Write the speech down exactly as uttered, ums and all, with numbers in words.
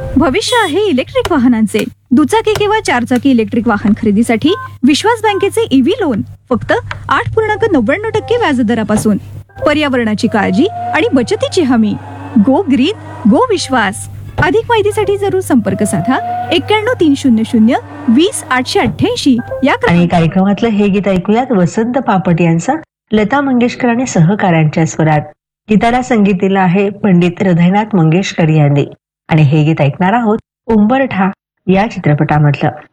भविष्य आहे इलेक्ट्रिक वाहनांचे. दुचाकी किंवा चारचाकी इलेक्ट्रिक वाहन खरेदीसाठी विश्वास बँकेचे ईव्ही लोन फक्त आठ पूर्णांक नव्याण्णव टक्के व्याजदरापासून. पर्यावरणाची काळजी आणि बचतीची हमी. गो ग्रीन गो विश्वास. अधिक माहितीसाठी जरूर संपर्क साधा एक्क्याण्णव तीन शून्य शून्य वीस आठशे अठ्ठ्याऐंशी या आणि कार्यक्रमातलं हे गीत ऐकूयात वसंत पापट यांचं लता मंगेशकर आणि सहकाऱ्यांच्या स्वरात. गीताला संगीत दिलं आहे पंडित हृदयनाथ मंगेशकर यांनी आणि हे गीत ऐकणार आहोत उंबरठा या चित्रपटामधलं.